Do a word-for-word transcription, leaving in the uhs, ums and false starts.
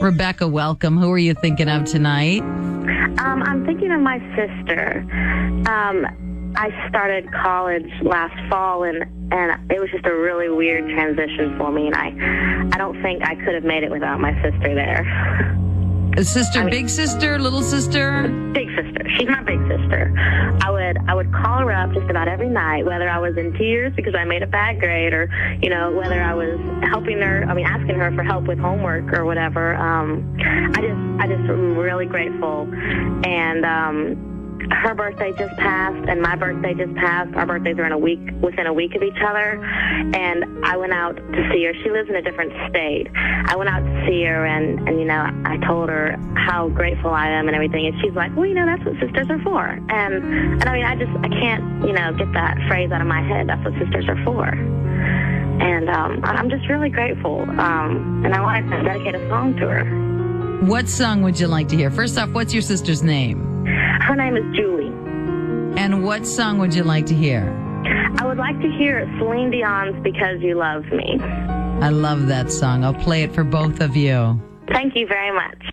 Rebecca, welcome. Who are you thinking of tonight? Um, I'm thinking of my sister. Um, I started college last fall, and, and it was just a really weird transition for me, and I, I don't think I could have made it without my sister there. A sister, I mean, big sister, little sister? Big sister. She's my big sister. I would I would call her up just about every night, whether I was in tears because I made a bad grade, or you know whether I was helping her. I mean, asking her for help with homework or whatever. Um, I just I just am really grateful, and um, her birthday just passed, and my birthday just passed. Our birthdays are in a week within a week of each other, and I went out to see her. She lives in a different state. I went out to see her, and, and you know, I told her how grateful I am and everything, and she's like, well, you know, that's what sisters are for. And, and I mean, I just, I can't, you know, get that phrase out of my head. That's what sisters are for. And um, I'm just really grateful, um, and I wanted to dedicate a song to her. What song would you like to hear? First off, what's your sister's name? Her name is Julie. And what song would you like to hear? I would like to hear Celine Dion's Because You Love Me. I love that song. I'll play it for both of you. Thank you very much.